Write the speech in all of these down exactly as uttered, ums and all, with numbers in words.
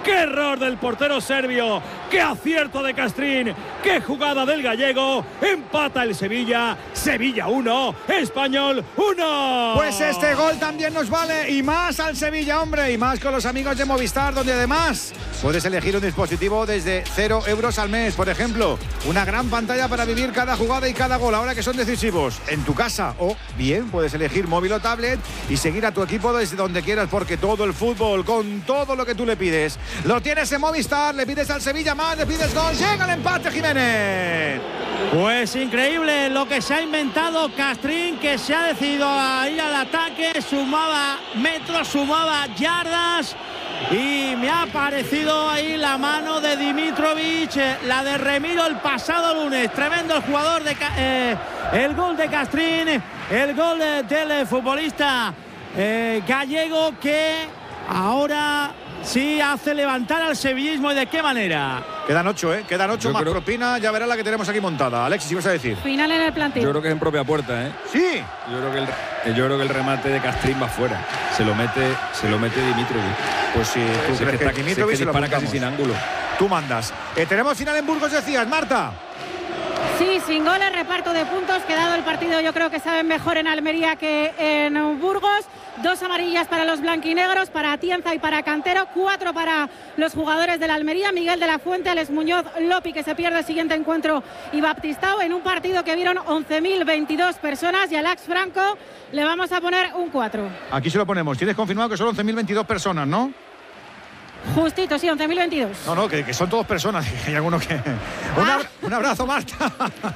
¡Qué error del portero serbio! ¡Qué acierto de Castrín! ¡Qué jugada del gallego! Empata el Sevilla. Sevilla uno, Español uno. Pues este gol también nos vale. Y más al Sevilla, hombre. Y más con los amigos de Movistar, donde además puedes elegir un dispositivo desde cero euros al mes. Por ejemplo, una gran pantalla para vivir cada jugada y cada gol, ahora que son decisivos, en tu casa. O bien, puedes elegir móvil o tablet y seguir a tu equipo desde donde quieras, porque todo el fútbol, con todo lo que tú le pides, lo tienes en Movistar. Le pides al Sevilla más, le pides gol, llega el empate, Jiménez. Pues increíble lo que se ha inventado Castrín, que se ha decidido a ir al ataque, sumaba metros, sumaba yardas, y me ha parecido ahí la mano de Dimitrovic, la de Remiro el pasado lunes. Tremendo el jugador de eh, el gol de Castrín, el gol de, del futbolista eh, gallego, que ahora sí hace levantar al sevillismo. ¿Y de qué manera? Quedan ocho, ¿eh? Quedan ocho más creo... propina. Ya verás la que tenemos aquí montada. Alexis, ¿qué vas a decir? Final en el plantel. Yo creo que es en propia puerta, ¿eh? Sí. Yo creo que el, yo creo que el remate de Castrín va fuera. Se lo mete, se lo mete Dimitrovic. Pues sí, tú se crees que, que Dimitrovic se, se dispara casi sin ángulo. Tú mandas. Eh, tenemos final en Burgos, decías, Marta. Sí, sin goles, reparto de puntos. Quedado el partido, yo creo que saben mejor en Almería que en Burgos. Dos amarillas para los blanquinegros, para Atienza y para Cantero. Cuatro para los jugadores de la Almería. Miguel de la Fuente, Alex Muñoz, Lopi, que se pierde el siguiente encuentro, y Baptistao, en un partido que vieron once mil veintidós personas. Y a Alex Franco le vamos a poner un cuatro. Aquí se lo ponemos. Tienes confirmado que son once mil veintidós personas, ¿no? Justito, sí, once mil veintidós. No, no, que, que son todos personas. Hay algunos que... Un, ab... un abrazo, Marta.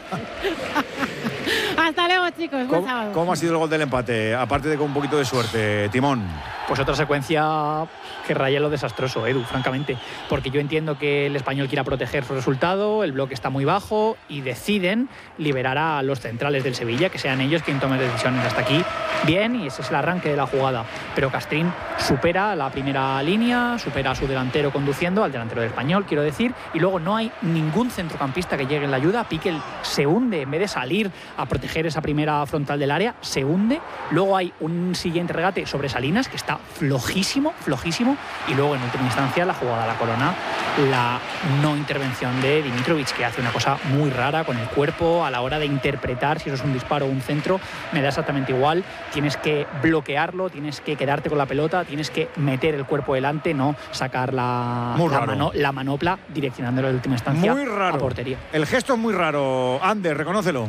Hasta luego, chicos. Buen sábado. ¿Cómo ha sido el gol del empate? Aparte de con un poquito de suerte, Timón. Pues otra secuencia que raya lo desastroso, Edu, francamente. Porque yo entiendo que el Español quiera proteger su resultado, el bloque está muy bajo y deciden liberar a los centrales del Sevilla, que sean ellos quienes tomen decisiones. Hasta aquí bien, y ese es el arranque de la jugada. Pero Castrín supera la primera línea, supera a su delantero conduciendo, al delantero del Español, quiero decir, y luego no hay ningún centrocampista que llegue en la ayuda. Piquel se hunde, en vez de salir a proteger esa primera frontal del área, se hunde. Luego hay un siguiente regate sobre Salinas, que está flojísimo, flojísimo, y luego en última instancia la jugada a la corona, la no intervención de Dimitrovic, que hace una cosa muy rara con el cuerpo a la hora de interpretar si eso es un disparo o un centro. Me da exactamente igual. Tienes que bloquearlo, tienes que quedarte con la pelota, tienes que meter el cuerpo delante, no sacar la, la, mano, la manopla direccionándolo en última instancia muy raro. A portería. El gesto es muy raro. Ander, reconócelo.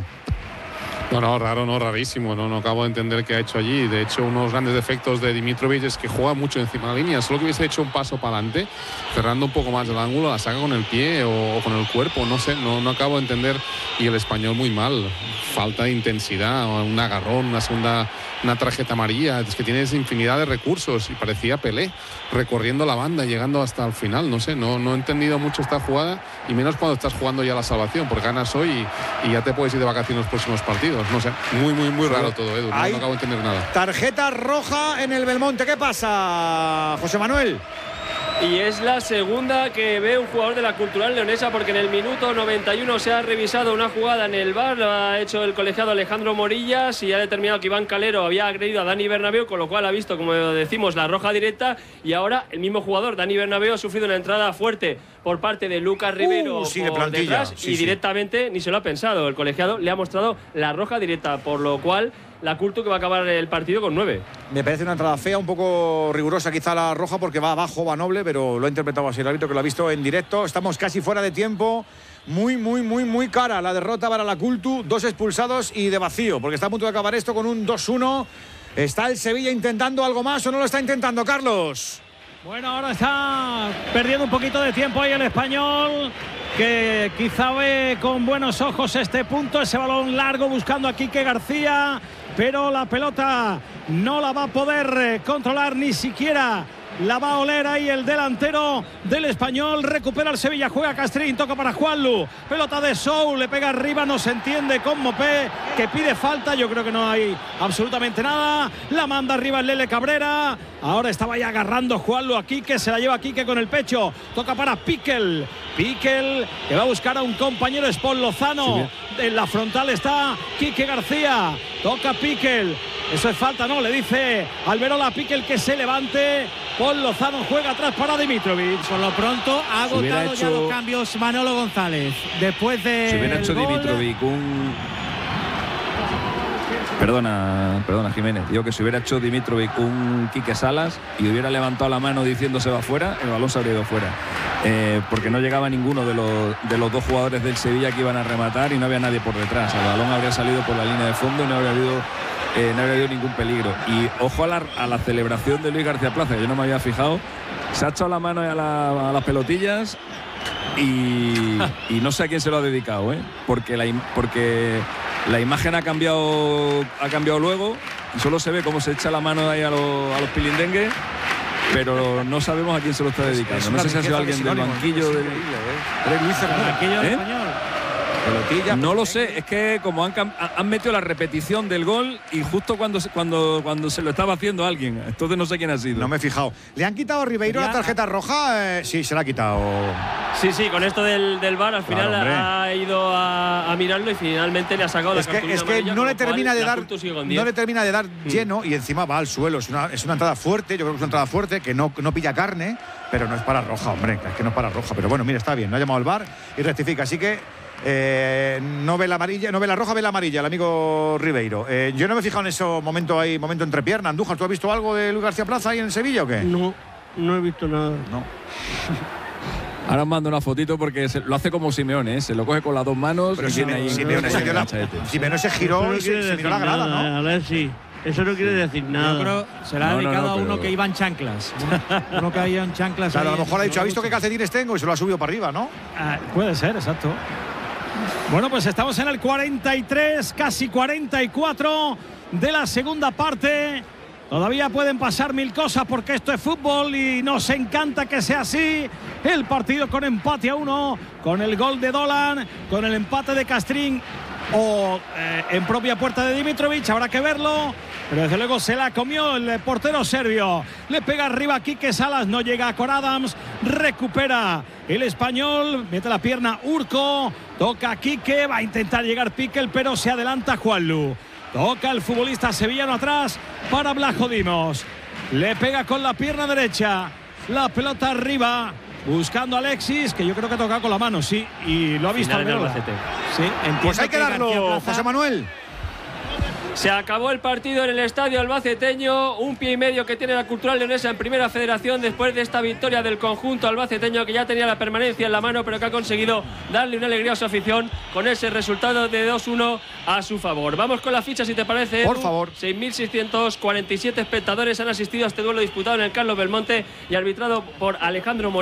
No, no, raro, no, rarísimo. No, no acabo de entender qué ha hecho allí. De hecho, uno de los grandes defectos de Dimitrovic es que juega mucho encima de la línea. Solo que hubiese hecho un paso para adelante, cerrando un poco más el ángulo, la saca con el pie o, o con el cuerpo. No sé, no, no acabo de entender. Y el español muy mal. Falta de intensidad, un agarrón, una segunda, una tarjeta amarilla. Es que tienes infinidad de recursos y parecía Pelé recorriendo la banda, llegando hasta el final. No sé, no, no he entendido mucho esta jugada, y menos cuando estás jugando ya la salvación, porque ganas hoy y, y ya te puedes ir de vacaciones los próximos partidos. No sé, muy, muy, muy raro todo, Edu. No, no acabo de entender nada. Tarjeta roja en el Belmonte. ¿Qué pasa, José Manuel? Y es la segunda que ve un jugador de la Cultural Leonesa, porque en el minuto noventa y uno se ha revisado una jugada en el V A R, lo ha hecho el colegiado Alejandro Morillas, y ha determinado que Iván Calero había agredido a Dani Bernabéu, con lo cual ha visto, como decimos, la roja directa. Y ahora el mismo jugador, Dani Bernabéu, ha sufrido una entrada fuerte por parte de Lucas Rivero uh, sí, por de detrás, sí, y sí. directamente ni se lo ha pensado. El colegiado le ha mostrado la roja directa, por lo cual la Cultu, que va a acabar el partido con nueve. Me parece una entrada fea, un poco rigurosa quizá la roja, porque va abajo, va noble, pero lo ha interpretado así el árbitro, que lo ha visto en directo. Estamos casi fuera de tiempo. Muy, muy, muy, muy cara la derrota para la Cultu. Dos expulsados y de vacío, porque está a punto de acabar esto con un dos uno. ¿Está el Sevilla intentando algo más o no lo está intentando, Carlos? Bueno, ahora está perdiendo un poquito de tiempo ahí el Español, que quizá ve con buenos ojos este punto. Ese balón largo buscando a Quique García, pero la pelota no la va a poder controlar, ni siquiera la va a oler ahí el delantero del Español. Recupera el Sevilla, juega Castrín, toca para Juanlu, pelota de Sou, le pega arriba, no se entiende con Mopé, que pide falta. Yo creo que no hay absolutamente nada. La manda arriba el Lele Cabrera. Ahora estaba ya agarrando Juanlu a Quique, se la lleva Quique con el pecho, toca para Piquel. Piquel, que va a buscar a un compañero, Spon Lozano. Sí, en la frontal está Quique García, toca Piquel. Eso es falta, ¿no? Le dice Alberola a Piquel que se levante. Paul Lozano juega atrás para Dimitrovic. Por lo pronto ha Si hubiera agotado ya hecho- los cambios Manolo González. Después de. Si hubiera hecho Dimitrovic un. Perdona, perdona Jiménez. Digo que si hubiera hecho Dimitrovic un Quique Salas y hubiera levantado la mano diciendo se va fuera, el balón se habría ido fuera. Eh, porque no llegaba ninguno de los, de los dos jugadores del Sevilla que iban a rematar y no había nadie por detrás. El balón habría salido por la línea de fondo y no habría habido, eh, no habría habido ningún peligro. Y ojo a la, a la celebración de Luis García Plaza, que yo no me había fijado. Se ha echado la mano a, la, a las pelotillas y, y no sé a quién se lo ha dedicado, ¿eh? Porque la, im- porque la imagen ha cambiado, ha cambiado luego y solo se ve cómo se echa la mano ahí a, los- a los pilindengues, pero no sabemos a quién se lo está dedicando. No sé si ha sido alguien del banquillo del. Eres Luis Cernuda. Banquillo del ¿Eh? Español. Pelotilla. No lo sé, es que como han, cam- han metido la repetición del gol y justo cuando se, cuando, cuando se lo estaba haciendo alguien, entonces no sé quién ha sido. No me he fijado. ¿Le han quitado a Ribeiro Ya- la tarjeta roja? Eh, sí, se la ha quitado. Sí, sí, con esto del, del V A R al Claro, final hombre. ha ido a, a mirarlo y finalmente le ha sacado Es la que, cartulina es que amarilla, no con le lo cual termina de la dar Culto sigue con diez. no le termina de dar lleno y encima va al suelo. Es una, es una entrada fuerte, yo creo que es una entrada fuerte que no, no pilla carne, pero no es para roja, hombre, es que no es para roja. Pero bueno, mira, está bien, no ha llamado el V A R y rectifica. Así que eh, no ve la amarilla, no ve la roja, ve la amarilla, el amigo Ribeiro. Eh, yo no me he fijado en ese momento ahí, momento entre piernas. Andújar, ¿tú has visto algo de Luis García Plaza ahí en Sevilla o qué? No, no he visto nada. No. Ahora os mando una fotito porque se- lo hace como Simeone, ¿eh? Se lo coge con las dos manos Pero y tiene Simeone, ahí Simeone se dio la- enganchadete. Simeone se giró y se, se miró la grada, ¿no? Alexis. Eso no quiere decir nada. Yo creo se la ha No, no, dedicado no, a uno pero- que iba en chanclas. Uno, uno que iba en chanclas. Claro, a ahí lo mejor ha en- dicho, ¿ha visto qué calcetines tengo? Y se lo ha subido para arriba, ¿no? Ah, puede ser, exacto. Bueno, pues estamos en el cuarenta y tres, casi cuarenta y cuatro de la segunda parte. Todavía pueden pasar mil cosas porque esto es fútbol y nos encanta que sea así. El partido con empate a uno, con el gol de Dolan, con el empate de Castrín o eh, en propia puerta de Dimitrovic, habrá que verlo. Pero desde luego se la comió el portero serbio. Le pega arriba a Quique Salas, no llega con Adams. Recupera el español, mete la pierna Urco. Toca a Quique, va a intentar llegar Piquel, pero se adelanta Juanlu. Toca el futbolista sevillano atrás para Blajo Dimos. Le pega con la pierna derecha. La pelota arriba, buscando a Alexis, que yo creo que ha tocado con la mano, sí. Y lo ha visto Final en Alberola. Albacete. Sí, entiendo Pues hay que García darlo, Plaza- José Manuel. Se acabó el partido en el estadio albaceteño. Un pie y medio que tiene la Cultural Leonesa en Primera Federación después de esta victoria del conjunto albaceteño, que ya tenía la permanencia en la mano, pero que ha conseguido darle una alegría a su afición con ese resultado de dos uno a su favor. Vamos con la ficha, si te parece, Edu. Por favor. seis mil seiscientos cuarenta y siete espectadores han asistido a este duelo disputado en el Carlos Belmonte y arbitrado por Alejandro Moreno.